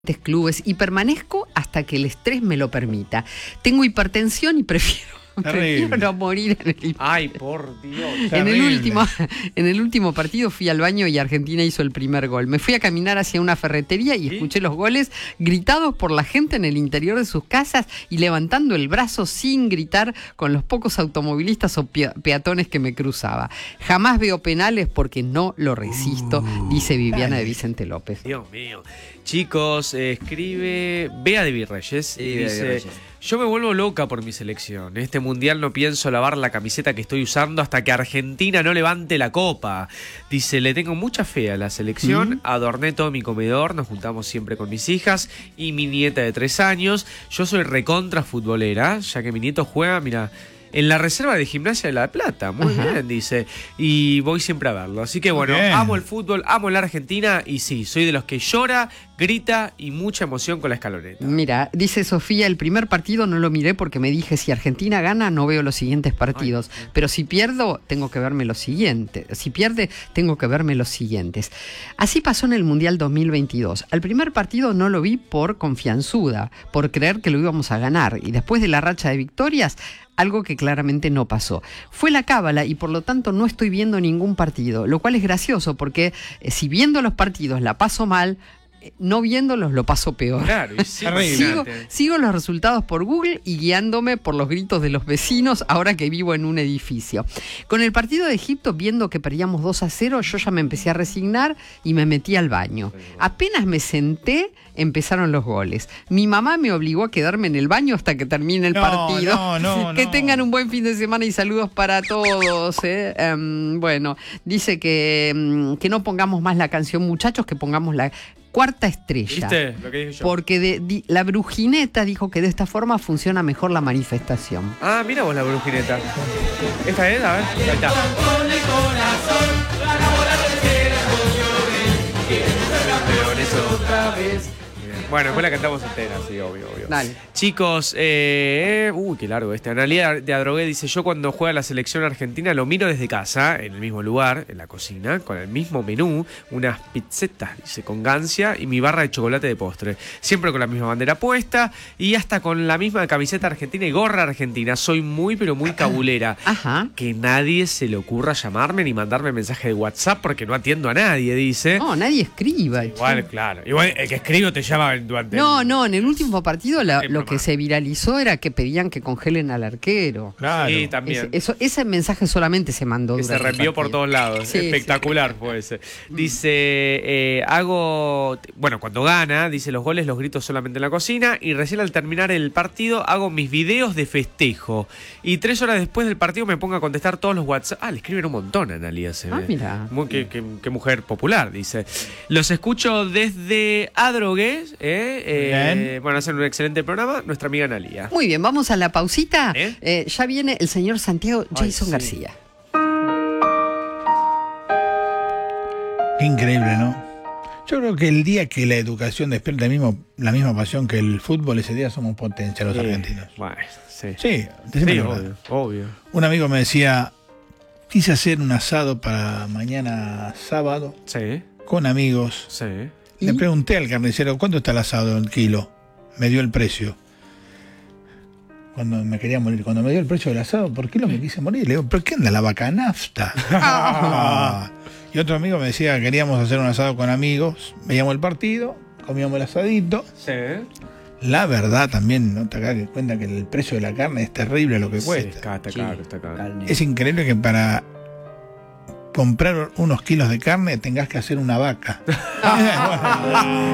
clubes y permanezco hasta que el estrés me lo permita. Tengo hipertensión y prefiero no morir en el... Ay, por Dios. En el último partido fui al baño y Argentina hizo el primer gol. Me fui a caminar hacia una ferretería y escuché los goles gritados por la gente en el interior de sus casas y levantando el brazo sin gritar con los pocos automovilistas o peatones que me cruzaba. Jamás veo penales porque no lo resisto, dice Viviana de Vicente López. Dios mío. Chicos, escribe Bea de Virreyes y dice: yo me vuelvo loca por mi selección. Este mundial no pienso lavar la camiseta que estoy usando hasta que Argentina no levante la copa. Dice, le tengo mucha fe a la selección. Adorné todo mi comedor, nos juntamos siempre con mis hijas y mi nieta de 3 años. Yo soy recontra futbolera, ya que mi nieto juega, mira, en la reserva de Gimnasia de La Plata. Muy bien, dice. Y voy siempre a verlo. Así que bueno, amo el fútbol, amo la Argentina. Y sí, soy de los que llora, grita y mucha emoción con la escaloneta. Mira, dice Sofía, el primer partido no lo miré porque me dije, si Argentina gana, no veo los siguientes partidos. Pero si pierdo, tengo que verme los siguientes. Si pierde, tengo que verme los siguientes. Así pasó en el Mundial 2022. Al primer partido no lo vi por confianzuda, por creer que lo íbamos a ganar. Y después de la racha de victorias, algo que claramente no pasó. Fue la cábala y por lo tanto no estoy viendo ningún partido, lo cual es gracioso porque si viendo los partidos la paso mal, no viéndolos lo paso peor. Claro, y sí, sigo los resultados por Google y guiándome por los gritos de los vecinos ahora que vivo en un edificio. Con el partido de Egipto, viendo que perdíamos 2-0, yo ya me empecé a resignar y me metí al baño. Apenas me senté, empezaron los goles. Mi mamá me obligó a quedarme en el baño hasta que termine el partido. Que tengan un buen fin de semana y saludos para todos. Bueno, dice que no pongamos más la canción, muchachos, que pongamos la cuarta estrella. ¿Viste lo que dije yo? Porque la brujineta dijo que de esta forma funciona mejor la manifestación. Ah, mira vos la brujineta. ¿Esta es? A ver. Ahí está. Bueno, después la cantamos entera, sí, obvio. Dale. Chicos, qué largo este. Analía de Adrogué dice, yo cuando juega la selección argentina lo miro desde casa, en el mismo lugar, en la cocina, con el mismo menú, unas pizzetas, dice, con gancia y mi barra de chocolate de postre. Siempre con la misma bandera puesta y hasta con la misma camiseta argentina y gorra argentina. Soy muy, pero muy cabulera. Ajá. Que nadie se le ocurra llamarme ni mandarme mensaje de WhatsApp porque no atiendo a nadie, dice. No, nadie escriba. Igual, claro. Igual el que escribe te llama durante... No, en el último partido lo que se viralizó era que pedían que congelen al arquero. Claro. Sí, también. Ese mensaje solamente se mandó. Que se reenvió por todos lados. Sí, espectacular fue ese. Dice, bueno, cuando gana, dice, los goles los grito solamente en la cocina y recién al terminar el partido hago mis videos de festejo. Y 3 horas después del partido me pongo a contestar todos los WhatsApp. Le escriben un montón a Analía. Mira. Qué mujer popular, dice. Los escucho desde Adrogué. Bueno, hacen un excelente programa, nuestra amiga Analía. Muy bien, vamos a la pausita. Ya viene el señor Santiago Jason García. Qué increíble, ¿no? Yo creo que el día que la educación despierte la misma pasión que el fútbol, ese día somos potencia los argentinos. Bueno, sí. Sí, obvio. Un amigo me decía, quise hacer un asado para mañana sábado. Sí. Con amigos. Sí. Le pregunté al carnicero, ¿cuánto está el asado el kilo? Me dio el precio. Cuando me quería morir, cuando me dio el precio del asado, ¿por qué no me quise morir? Le digo, ¿pero qué anda la vaca nafta? Y otro amigo me decía, queríamos hacer un asado con amigos, veíamos el partido, comíamos el asadito. Sí. La verdad también, ¿no te das cuenta que el precio de la carne es terrible lo que cuesta? Está caro. Es increíble que para comprar unos kilos de carne tengas que hacer una vaca.